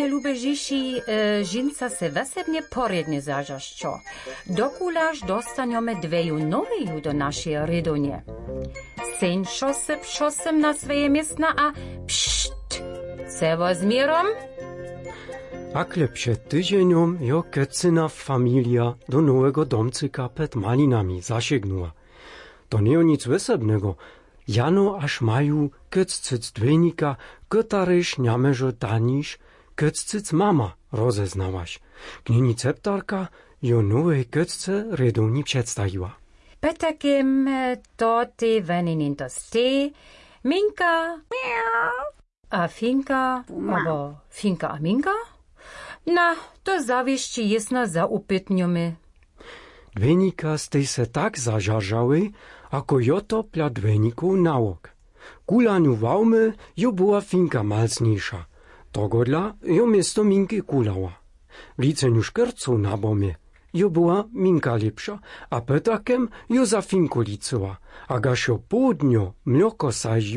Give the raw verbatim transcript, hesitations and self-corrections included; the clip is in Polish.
mnie lubežiši, e, žinca se vesebnie poriednie zažašćo. Dokulaž dostaniome dveju noveju do naše redonje. Senšo se pšosem na sveje mjestna, a pšt, cevo zmierom? Akle przed tydzieniom jo kecyna familia do nowego domcyka przed malinami zasięgnęła. To nie o nic wesebnego. Jano aż mają keccyc dwenika, ketaryż niameżo danisz, keccyc mama rozeznałaś. Gnini ceptarka jo nowej kecce redowni przedstawiła. Petakim to ty veninin to ste, minka, a finka, albo finka a minka? Na, to zawieszcie jesna za upytniumy. Dwenika stej se tak zażarzały, ako joto pla dweników nałok. Kulaniu wałmy jo była finka malsniejsza. Togodla jo miesto minki kulała. W liceniu szkercu na bomie jo była minka lepsza, a petakem jo za finku licyła, a gaś jo południo mloko sazi